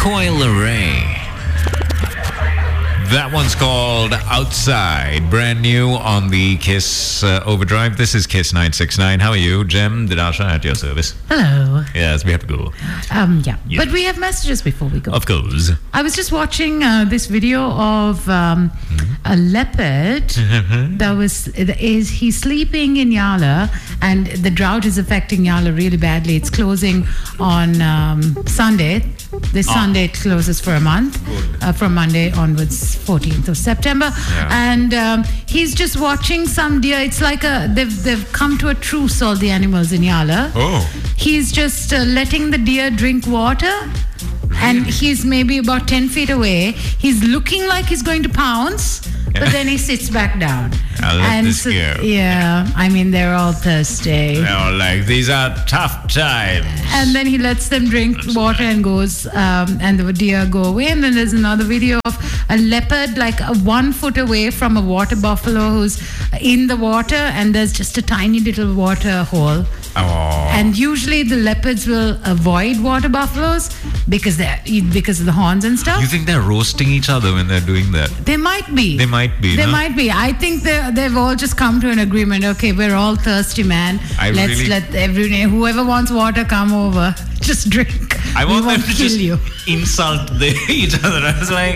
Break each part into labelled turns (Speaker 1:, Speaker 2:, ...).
Speaker 1: Coil Ray. That one's called Outside. Brand new on the Kiss Overdrive. This is Kiss 969. How are you? Jem, Didasha at your service.
Speaker 2: Hello.
Speaker 1: Yes, we have to go.
Speaker 2: Yeah. But we have messages before we go.
Speaker 1: Of course.
Speaker 2: I was just watching this video of a leopard he's sleeping in Yala, and the drought is affecting Yala really badly. It's closing on Sunday. This Sunday it closes for a month, from Monday onwards, 14th of September.
Speaker 1: Yeah.
Speaker 2: And he's just watching some deer. It's like they've come to a truce, all the animals in Yala.
Speaker 1: Oh.
Speaker 2: He's just letting the deer drink water. And he's maybe about 10 feet away. He's looking like he's going to pounce, but then he sits back down.
Speaker 1: I'll let this go.
Speaker 2: Yeah, I mean, they're all thirsty.
Speaker 1: They're all like, these are tough times.
Speaker 2: And then he lets them drink water and goes, and the deer go away. And then there's another video of a leopard like 1 foot away from a water buffalo who's in the water, and there's just a tiny little water hole.
Speaker 1: Oh.
Speaker 2: And usually the leopards will avoid water buffaloes because of the horns and stuff.
Speaker 1: You think they're roasting each other when they're doing that?
Speaker 2: They might be.
Speaker 1: They might be.
Speaker 2: They might be. I think they've all just come to an agreement. Okay, we're all thirsty, man. Let's let whoever wants water come over. Just drink.
Speaker 1: I want them to
Speaker 2: kill
Speaker 1: just
Speaker 2: you.
Speaker 1: insult each other. I was like,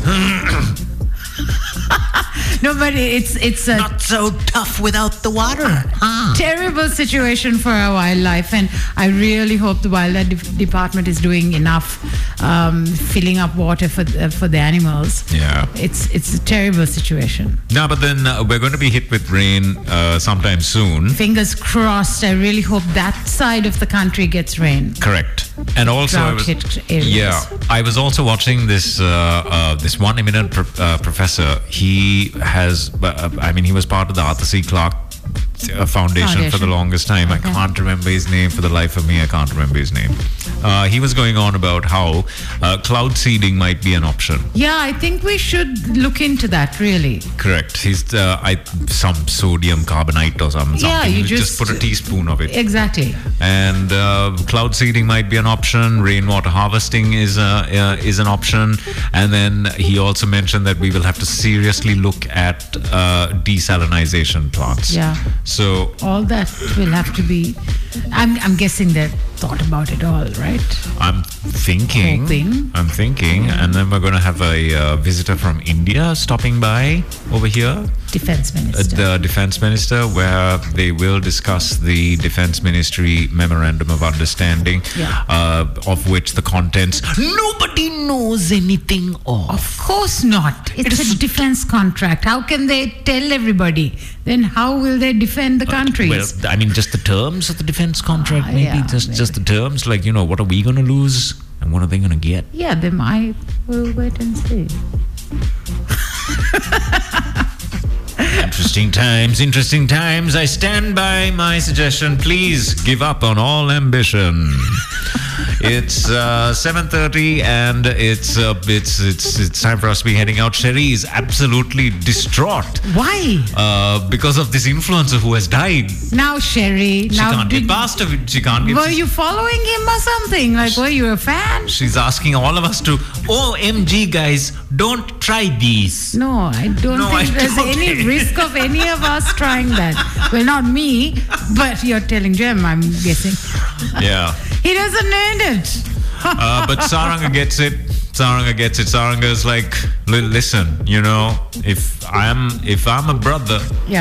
Speaker 2: no, but it's a
Speaker 1: not so tough without the water.
Speaker 2: terrible situation for our wildlife, and I really hope the wildlife department is doing enough, filling up water for the animals.
Speaker 1: Yeah,
Speaker 2: it's a terrible situation.
Speaker 1: No, but then we're going to be hit with rain sometime soon.
Speaker 2: Fingers crossed. I really hope that side of the country gets rain.
Speaker 1: Correct. And also, I was also watching this this one eminent professor. He has, he was part of the Arthur C. Clarke Foundation for the longest time. Okay. I can't remember his name for the life of me. I can't remember his name. He was going on about how cloud seeding might be an option.
Speaker 2: Yeah, I think we should look into that, really.
Speaker 1: Correct. He's some sodium carbonate or something.
Speaker 2: Yeah, you
Speaker 1: just put a teaspoon of it.
Speaker 2: Exactly.
Speaker 1: And cloud seeding might be an option. Rainwater harvesting is an option. And then he also mentioned that we will have to seriously look at desalinization plants.
Speaker 2: Yeah.
Speaker 1: So
Speaker 2: all that will have to be. I'm guessing they've thought about it all, right?
Speaker 1: I'm thinking, and then we're going to have a visitor from India stopping by over here.
Speaker 2: Defense Minister.
Speaker 1: The Defense Minister, where they will discuss the Defense Ministry Memorandum of Understanding, of which the contents nobody knows anything of.
Speaker 2: Of course not. It's a defense contract. How can they tell everybody? Then how will they defend the countries?
Speaker 1: Well, I mean, just the terms of the defense contract, maybe just the terms, like, what are we going to lose and what are they going to get?
Speaker 2: Yeah, then I will wait and see.
Speaker 1: Interesting times. I stand by my suggestion. Please give up on all ambition. It's 7:30 and it's time for us to be heading out. Sherry is absolutely distraught.
Speaker 2: Why?
Speaker 1: Because of this influencer who has died.
Speaker 2: Now, Sherry,
Speaker 1: she can't get past it. She can't get.
Speaker 2: Were you following him or something? Like, were you a fan?
Speaker 1: She's asking all of us to, OMG, guys, don't try these.
Speaker 2: No, I don't think there's any risk of any of us trying that. Well, not me, but you're telling Jem, I'm guessing.
Speaker 1: Yeah.
Speaker 2: He doesn't need it.
Speaker 1: But Saranga gets it. Saranga's like, listen, if I'm a brother,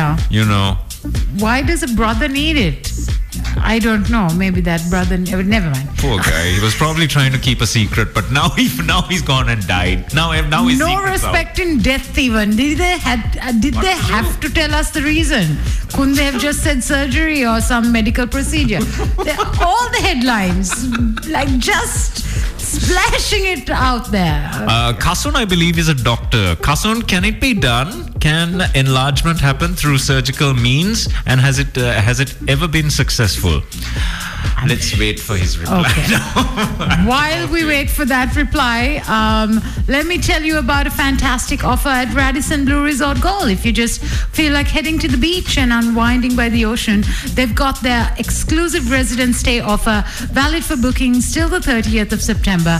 Speaker 2: why does a brother need it? I don't know. Maybe that brother. Never mind.
Speaker 1: Poor guy. He was probably trying to keep a secret, but now he's gone and died. Now he's
Speaker 2: no respect in death. Even did they have to tell us the reason? Couldn't they have just said surgery or some medical procedure? All the headlines, like just splashing it out there.
Speaker 1: Kasun, I believe, is a doctor. Kasun, can it be done? Can enlargement happen through surgical means? And has it ever been successful? Let's wait for his reply.
Speaker 2: Okay. While we wait for that reply, let me tell you about a fantastic offer at Radisson Blu Resort Gold. If you just feel like heading to the beach and unwinding by the ocean, they've got their exclusive resident stay offer valid for bookings till the 30th of September.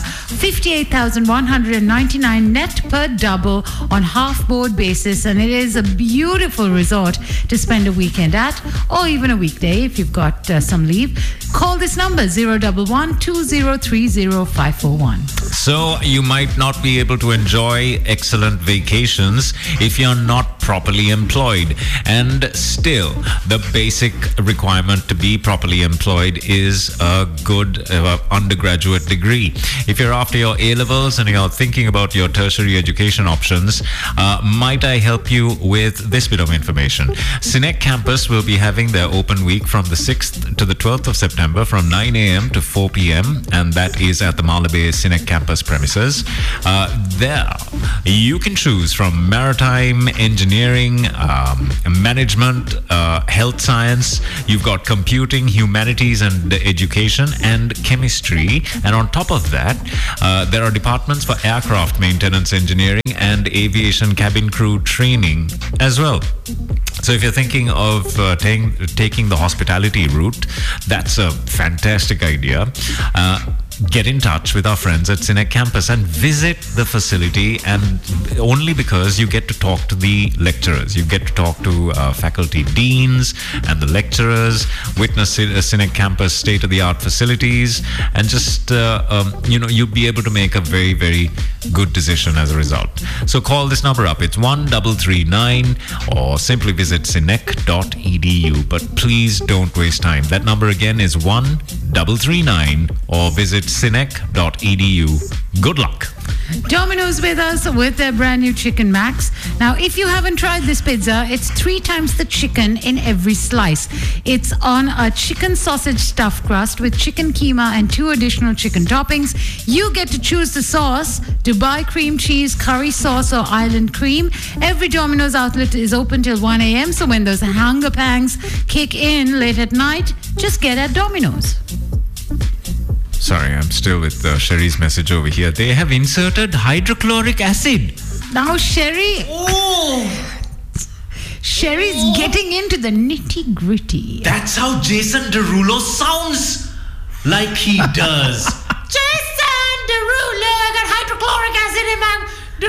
Speaker 2: 58,199 net per double on half-board basis, and it is a beautiful resort to spend a weekend at, or even a weekday if you've got some leave. Call this number 011-2030-541.
Speaker 1: So you might not be able to enjoy excellent vacations if you're not properly employed. And still, the basic requirement to be properly employed is a good undergraduate degree. If you're after your A-levels and you're thinking about your tertiary education options, might I help you with this bit of information? Cinec campus will be having their open week from the 6th to the 12th of September from 9 a.m. to 4 p.m. and that is at the Marla Bay Cinec campus premises. There, you can choose from maritime, engineering, management, health science. You've got computing, humanities and education, and chemistry. And on top of that, there are departments for aircraft maintenance engineering and aviation cabin crew training as well. So if you're thinking of taking the hospitality route, that's a fantastic idea. Get in touch with our friends at Cinec Campus and visit the facility, and only because you get to talk to the lecturers, you get to talk to faculty deans and the lecturers, witness Cinec Campus state-of-the-art facilities, and just you'll be able to make a very, very good decision as a result. So call this number up. It's 1339, or simply visit cinec.edu. But please don't waste time. That number again is 1339, or visit cinec.edu. Good luck.
Speaker 2: Domino's with us with their brand new Chicken Max. Now, if you haven't tried this pizza, it's 3 times the chicken in every slice. It's on a chicken sausage stuffed crust with chicken keema and 2 additional chicken toppings. You get to choose the sauce: Dubai cream cheese, curry sauce, or island cream. Every Domino's outlet is open till 1 a.m. So when those hunger pangs kick in late at night, just get at Domino's.
Speaker 1: Sorry, I'm still with Sherry's message over here. They have inserted hydrochloric acid.
Speaker 2: Now, Sherry...
Speaker 1: Oh!
Speaker 2: Sherry's getting into the nitty-gritty.
Speaker 1: That's how Jason Derulo sounds like he does.
Speaker 2: Jason Derulo! I got hydrochloric acid in my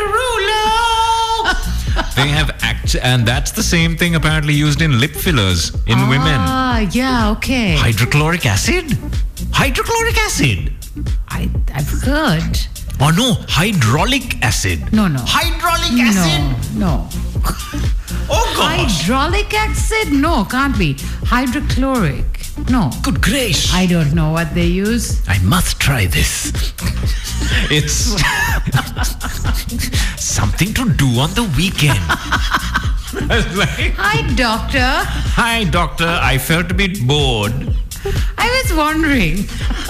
Speaker 2: Derulo!
Speaker 1: They have and that's the same thing apparently used in lip fillers in women.
Speaker 2: Ah, yeah, okay.
Speaker 1: Hydrochloric acid? Hydrochloric acid?
Speaker 2: I've heard.
Speaker 1: Oh no, hydraulic acid.
Speaker 2: No.
Speaker 1: Hydraulic acid?
Speaker 2: No.
Speaker 1: Oh gosh.
Speaker 2: Hydraulic acid? No, can't be. Hydrochloric. No.
Speaker 1: Good grace.
Speaker 2: I don't know what they use.
Speaker 1: I must try this. It's something to do on the weekend.
Speaker 2: Hi, doctor.
Speaker 1: Hi, doctor. I felt a bit bored.
Speaker 2: I was wondering.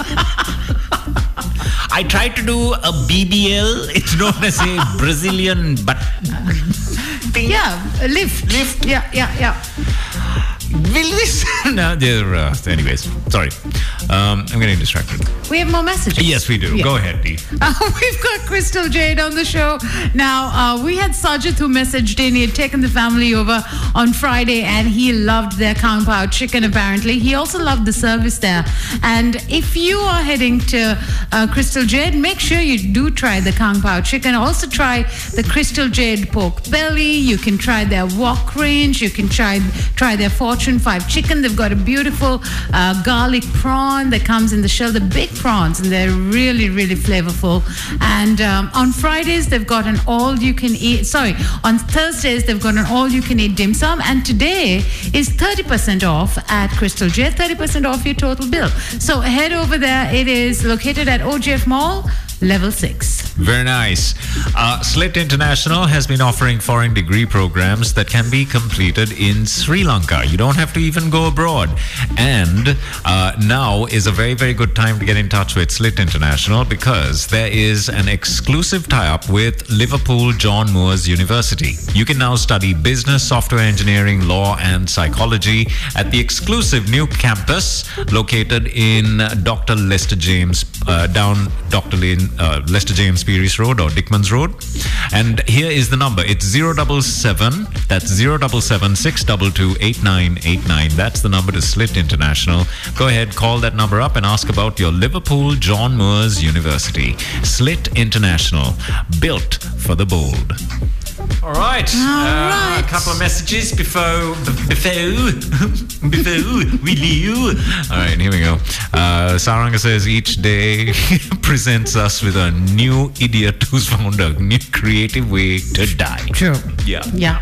Speaker 1: I tried to do a BBL. It's known as a Brazilian butt.
Speaker 2: Yeah, a lift. Yeah.
Speaker 1: Will this? No, anyways, sorry. I'm getting distracted.
Speaker 2: We have more messages.
Speaker 1: Yes, we do. Yeah. Go ahead, Dee.
Speaker 2: We've got Crystal Jade on the show. Now, we had Sajid who messaged in. He had taken the family over on Friday and he loved their Kang Pao chicken, apparently. He also loved the service there. And if you are heading to Crystal Jade, make sure you do try the Kang Pao chicken. Also try the Crystal Jade pork belly. You can try their wok range. You can try their Fortune 5 chicken. They've got a beautiful garlic prawn that comes in the shell. The big prawns, and they're really, really flavorful. And on Fridays, they've got an all-you-can-eat... on Thursdays, they've got an all-you-can-eat dim sum. And today is 30% off at Crystal Jade, 30% off your total bill. So head over there. It is located at OGF Mall, Level 6.
Speaker 1: Very nice. SLIT International has been offering foreign degree programs that can be completed in Sri Lanka. You don't have to even go abroad. And now is a very, very good time to get in touch with SLIT International because there is an exclusive tie-up with Liverpool John Moores University. You can now study business, software engineering, law, and psychology at the exclusive new campus located in Dr. Lester James, down Dr. Lester James Pearis Road or Dickmans Road. And here is the number. It's 077. That's 077 622 8989. That's the number to SLIT International. Go ahead, call that number up and ask about your Liverpool John Moores University. SLIT International, built for the bold. All right. A couple of messages before we leave. All right, here we go. Saranga says each day presents us with a new idiot who's found a new creative way to die.
Speaker 2: True.
Speaker 1: Yeah.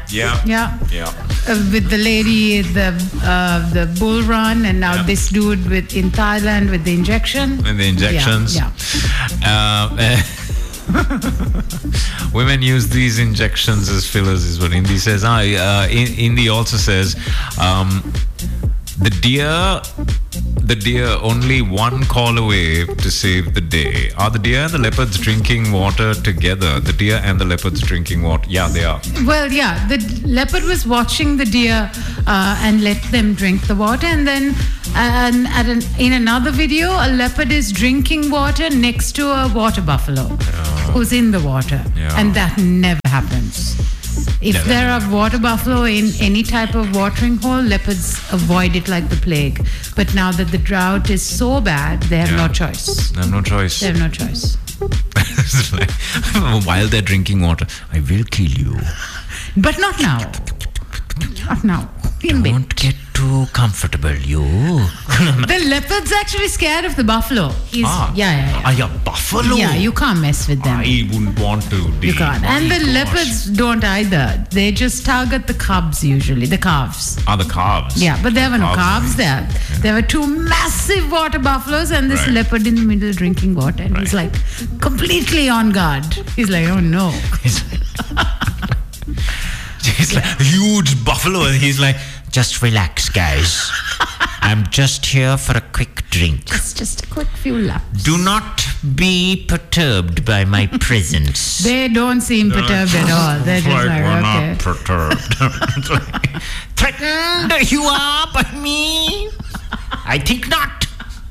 Speaker 2: With the lady, the bull run, and now this dude in Thailand with the injection.
Speaker 1: And the injections.
Speaker 2: Yeah.
Speaker 1: Women use these injections as fillers, is what Indy says. Indy also says the deer only one call away to save the day. Are the deer and the leopards drinking water together? The deer and the leopards drinking water? Yeah, they are.
Speaker 2: Well, yeah, the leopard was watching the deer and let them drink the water, and then in another video, a leopard is drinking water next to a water buffalo who's in the water, and that never happens. If there are water buffalo in any type of watering hole, leopards avoid it like the plague. But now that the drought is so bad, they have no choice.
Speaker 1: They have no choice.
Speaker 2: They have no choice.
Speaker 1: While they're drinking water, I will kill you.
Speaker 2: But not now. Not now.
Speaker 1: Don't get too comfortable, you.
Speaker 2: The leopard's actually scared of the buffalo. Yeah.
Speaker 1: Are you buffalo?
Speaker 2: Yeah, you can't mess with them.
Speaker 1: I wouldn't want to.
Speaker 2: You can't. And the leopards don't either. They just target the cubs usually, the calves.
Speaker 1: The calves.
Speaker 2: Yeah, but there were no calves there. There were two massive water buffaloes and this leopard in the middle drinking water. And he's like completely on guard. He's like, oh no.
Speaker 1: He's like a huge buffalo, and he's like, just relax, guys. I'm just here for a quick drink.
Speaker 2: Just a quick few laps.
Speaker 1: Do not be perturbed by my presence.
Speaker 2: They don't seem perturbed at all. They're just like,
Speaker 1: we're
Speaker 2: okay.
Speaker 1: not perturbed. Threatened you are by me? I think not.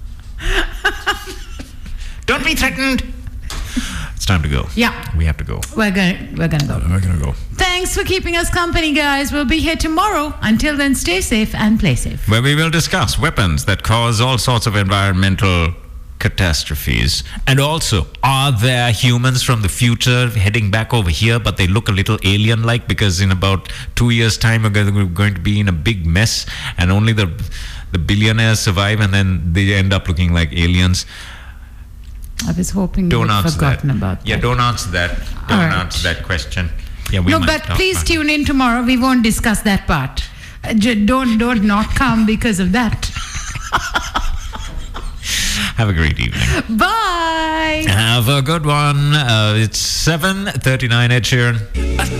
Speaker 1: Don't be threatened. It's time to go.
Speaker 2: Yeah.
Speaker 1: We have to go.
Speaker 2: We're gonna go.
Speaker 1: We're gonna go.
Speaker 2: Thanks for keeping us company, guys. We'll be here tomorrow. Until then, stay safe and play safe.
Speaker 1: Where we will discuss weapons that cause all sorts of environmental catastrophes. And also, are there humans from the future heading back over here, but they look a little alien-like because in about 2 years' time we're going to be in a big mess and only the billionaires survive and then they end up looking like aliens?
Speaker 2: I was hoping you'd forgotten about that.
Speaker 1: Yeah, don't answer that. Don't answer that question. Yeah, we might
Speaker 2: but please tune in tomorrow. We won't discuss that part. Don't not come because of that.
Speaker 1: Have a great evening.
Speaker 2: Bye.
Speaker 1: Have a good one. It's 7:39, Ed Sheeran.